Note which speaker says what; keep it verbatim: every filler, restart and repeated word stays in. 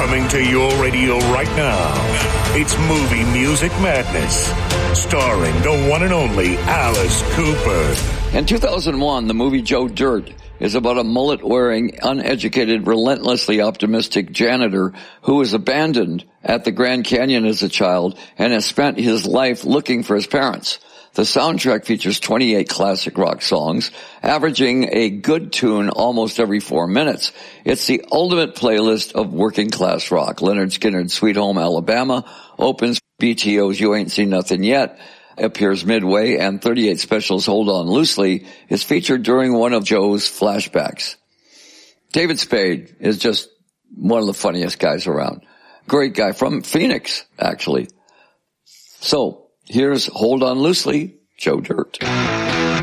Speaker 1: Coming to your radio right now, it's Movie Music Madness, starring the one and only Alice Cooper.
Speaker 2: In two thousand one, the movie Joe Dirt is about a mullet-wearing, uneducated, relentlessly optimistic janitor who was abandoned at the Grand Canyon as a child and has spent his life looking for his parents. The soundtrack features twenty-eight classic rock songs, averaging a good tune almost every four minutes. It's the ultimate playlist of working class rock. Lynyrd Skynyrd's Sweet Home Alabama opens, B T O's You Ain't Seen Nothing Yet appears midway, and thirty-eight Special's Hold On Loosely is featured during one of Joe's flashbacks. David Spade is just one of the funniest guys around. Great guy from Phoenix, actually. So, here's Hold On Loosely, Joe Dirt.